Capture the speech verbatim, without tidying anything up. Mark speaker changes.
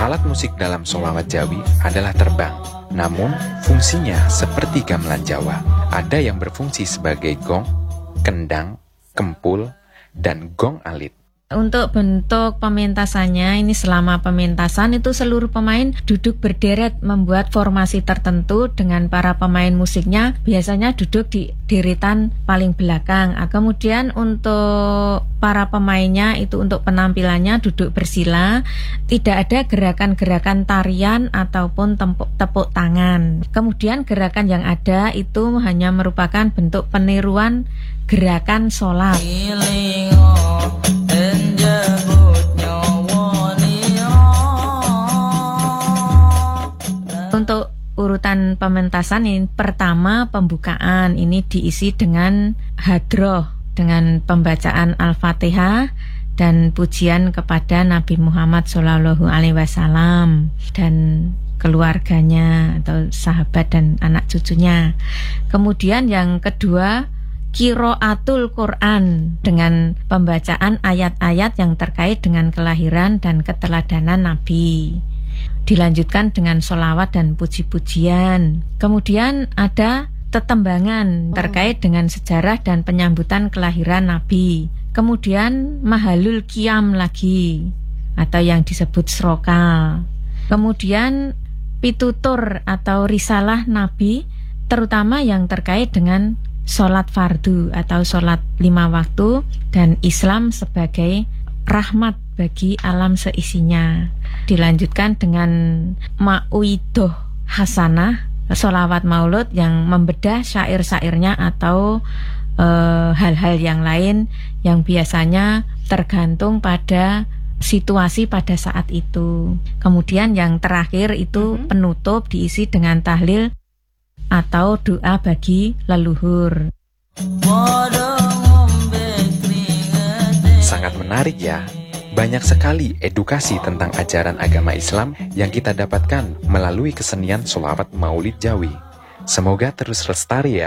Speaker 1: Alat musik dalam sholawat Jawi adalah terbang, namun fungsinya seperti gamelan Jawa. Ada yang berfungsi sebagai gong, kendang, kempul, dan gong alit.
Speaker 2: Untuk bentuk pementasannya, ini selama pementasan itu seluruh pemain duduk berderet membuat formasi tertentu dengan para pemain musiknya biasanya duduk di deretan paling belakang. Kemudian untuk para pemainnya itu untuk penampilannya duduk bersila, tidak ada gerakan-gerakan tarian ataupun tepuk, tepuk tangan. Kemudian gerakan yang ada itu hanya merupakan bentuk peniruan gerakan sholat. Untuk urutan pementasan ini, pertama pembukaan ini diisi dengan hadroh, dengan pembacaan Al-Fatihah dan pujian kepada Nabi Muhammad shallallahu alaihi wasallam dan keluarganya atau sahabat dan anak cucunya. Kemudian yang kedua, Qiraatul Quran dengan pembacaan ayat-ayat yang terkait dengan kelahiran dan keteladanan Nabi. Dilanjutkan dengan sholawat dan puji-pujian. Kemudian ada tetembangan terkait dengan sejarah dan penyambutan kelahiran Nabi. Kemudian mahalul qiyam lagi atau yang disebut srokal. Kemudian pitutur atau risalah Nabi, terutama yang terkait dengan sholat fardu atau sholat lima waktu dan Islam sebagai rahmat bagi alam seisinya. Dilanjutkan dengan ma'uidoh hasanah, sholawat maulud yang membedah syair-syairnya atau e, hal-hal yang lain yang biasanya tergantung pada situasi pada saat itu. Kemudian yang terakhir itu mm-hmm. penutup diisi dengan tahlil atau doa bagi leluhur.
Speaker 1: Sangat menarik ya. Banyak sekali edukasi tentang ajaran agama Islam yang kita dapatkan melalui kesenian sholawat Maulid Jawi. Semoga terus lestari ya.